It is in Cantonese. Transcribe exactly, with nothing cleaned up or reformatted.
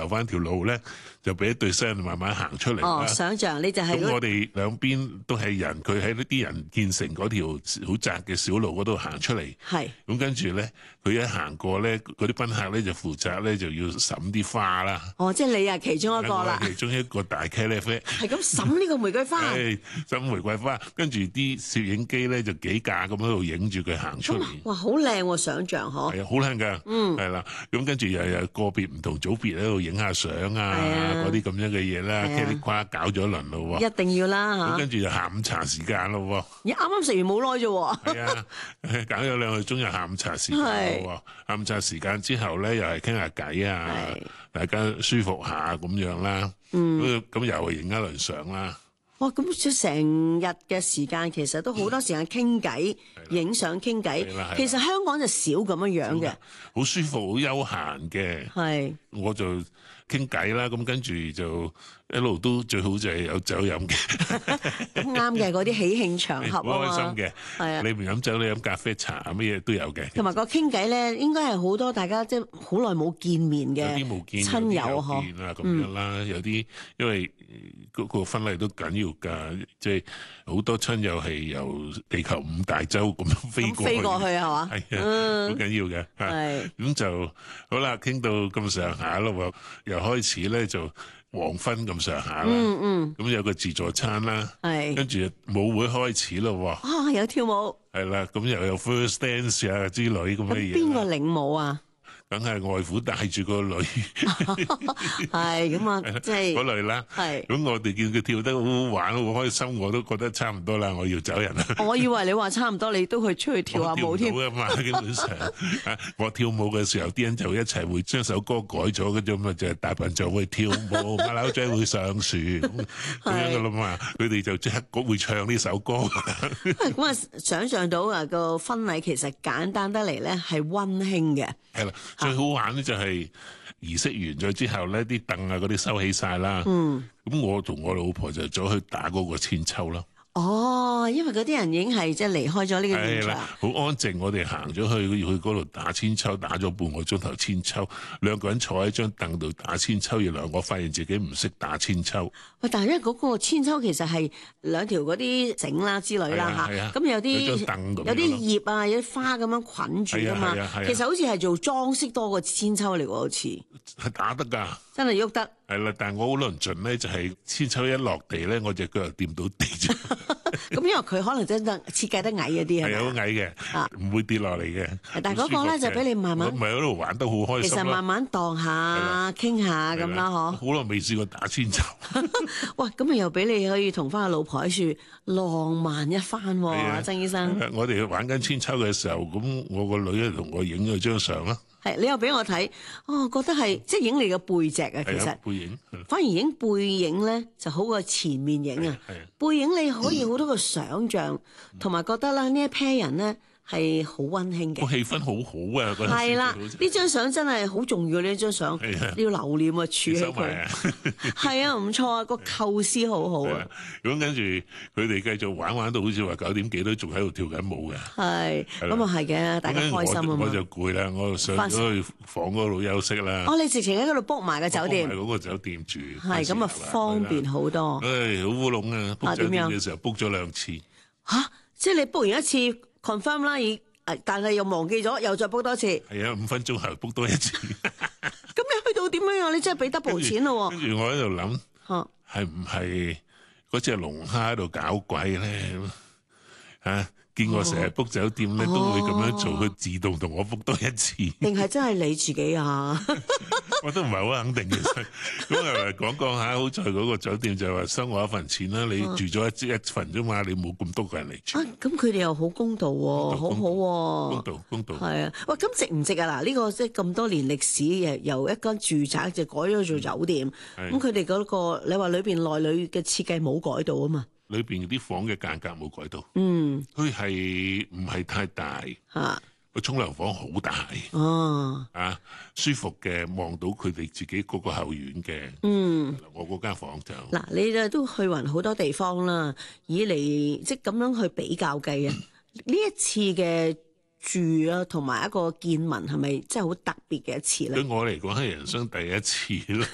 留翻條路咧，就俾一對新人慢慢行出嚟啦。 哦，想像你就係咁我哋兩邊都係人，佢喺呢啲人建成嗰條好窄嘅小路嗰度行出嚟。 係。 咁跟住咧，佢一行過咧，嗰啲賓客咧就負責咧就要審啲花啦。 哦，即係你係其中一個啦。 其中一個大茄喱啡。 係咁審呢個玫瑰花。 係審玫瑰花，跟住啲攝影機咧就幾架咁喺度影住佢行出嚟。 哇，好靚喎！想像嗬。 係啊，好靚㗎。嗯。係啦，咁跟住又有個別唔同組別喺度影下相啊，嗰啲咁樣嘅嘢啦，茄喱花搞咗一輪咯喎。 一定要啦嚇。 咁跟住就下午茶時間咯喎。 你啱啱食完冇耐啫喎。 係啊，搞咗兩個鐘又下午茶時間咯喎。下午茶時間之後咧，又係傾下偈啊，大家舒服下咁樣啦。嗯。咁又係影一輪相啦。 哇！咁即成日嘅時間，其實都好多時間傾偈、影相傾偈。其實香港就少咁樣樣嘅， 好舒服、好休閒嘅。係，我就傾偈啦。咁跟住就一路都最好就係有酒飲嘅。 咁啱嘅，嗰啲喜慶場合啊嘛， 好開心嘅。係啊，你唔飲酒，你飲咖啡茶乜嘢都有嘅。 同埋個傾偈咧，應該係好多大家即係好耐冇見面嘅， 有啲冇見， 親友嗬。見啊咁樣啦，有啲因為嗰個婚禮都緊要㗎，即係好多親友係由地球五大洲咁樣飛過去， 飛過去係嘛？ 係啊，好緊要嘅。 係咁就好啦，傾到咁上下咯喎，又開始咧就黃昏咁上下啦。嗯嗯。咁有個自助餐啦，係跟住舞會開始咯喎。 啊，有跳舞。係啦，咁又有 first dance 啊之類咁嘅嘢。 邊個領舞啊？ 梗係外父帶住個女， 係咁啊，即係嗰類啦。係咁，我哋見佢跳得好好玩，好開心，我都覺得差唔多啦，我要走人啦。 我以為你話差唔多，你都去出去跳下舞添。 跳唔到啊嘛，基本上，我跳舞嘅時候，啲人就一齊會將首歌改咗，跟住咁啊就係大笨象會跳舞，馬騮仔會上樹咁樣噶啦嘛。佢哋就即刻會唱呢首歌。 咁啊，想像到啊個婚禮其實簡單得嚟咧，係溫馨嘅。 係啦。最好玩咧就係儀式完咗之後咧，啲凳啊嗰啲收起晒啦。嗯，咁我同我老婆就走去打嗰個千秋啦。 哦，因為嗰啲人已經係即係離開咗呢個現場， 好安靜。我哋行咗去去嗰度打千秋，打咗半個鐘頭千秋，兩個人坐喺張凳度打千秋，原來我發現自己唔識打千秋。 喂，但係因為嗰個千秋其實係兩條嗰啲繩啦之類啦嚇，咁有啲有啲葉啊，有啲花咁樣捆住㗎嘛。其實好似係做裝飾多過千秋嚟喎，好似係打得㗎， 真係喐得。係啦，但係我好論盡咧，就係千秋一落地咧，我隻腳又掂到地啫。 咁因為佢可能真係設計得矮一啲， 係好矮嘅，唔會跌落嚟嘅。 但係嗰個咧就俾你慢慢， 唔係喺度玩得好開心。 其實慢慢蕩下、傾下咁啦，嗬。 好耐未試過打千秋。 哇！咁啊又俾你可以同翻個老婆喺處浪漫一番喎，曾醫生。 我哋玩緊千秋嘅時候，咁我個女咧同我影咗張相啦。 係，你又俾我睇，哦，覺得係即係影你嘅背脊啊，其實背影， 反而影背影咧就好過前面影啊。背影你可以好多個想像，同埋覺得啦呢一 pair 人咧係好溫馨嘅， 個氣氛好好啊！嗰陣時係啦，呢張相真係好重要，呢張相要留念啊，儲起佢。係啊，唔錯啊，個構思好好啊。 咁跟住佢哋繼續玩玩到好似話九點幾都仲喺度跳緊舞嘅。係， 咁啊係嘅，大家開心啊嘛。 我就攰啦，我就上咗去房嗰度休息啦。 哦，你直情喺嗰度 book 埋個酒店， 係嗰個酒店住。 係咁啊，方便好多。 唉，好烏龍啊！book酒店嘅時候 book 咗兩次。 吓，即係你 book 完一次 confirm 啦，已，但係又忘記咗，又再 book 多次。 係啊，五分鐘後 book 多一次。 咁你去到點樣啊？你真係俾 double 錢咯。 跟住我喺度諗，係唔係嗰隻龍蝦喺度搞鬼咧？吓，見我成日 book 酒店咧，都會咁樣做，佢自動同我 book 多一次。 定係真係你自己啊？ 我都唔係好肯定嘅，咁啊講講下，好在嗰個酒店就話收我一份錢啦，你住咗一一份啫嘛，你冇咁多個人嚟住。 咁佢哋又好公道喎，好好喎。 公道公道。係啊，喂，咁值唔值啊？嗱，呢個即係咁多年歷史，由一間住宅就改咗做酒店，咁佢哋嗰個你話裏邊內裏嘅設計冇改到啊嘛？ 裏邊啲房嘅間隔冇改到。嗯。佢係唔係太大？嚇。個沖涼房好大，哦，啊舒服嘅，望到佢哋自己嗰個後院嘅，嗯，我嗰間房就嗱，你哋都去勻好多地方啦，以嚟即係咁樣去比較計啊，呢一次嘅住啊，同埋一個見聞係咪真係好特別嘅一次咧？ 對我嚟講係人生第一次咯。